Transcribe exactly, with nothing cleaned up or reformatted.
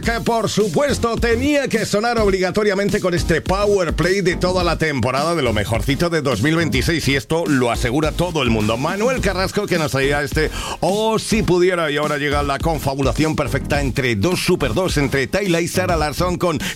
Que por supuesto tenía que sonar obligatoriamente con este Power Play de toda la temporada de lo mejorcito de dos mil veintiséis, y esto lo asegura todo el mundo. Manuel Carrasco, que nos traía este Oh si pudiera, y ahora llega la confabulación perfecta entre dos super dos, entre Tyla y Sarah Larsson con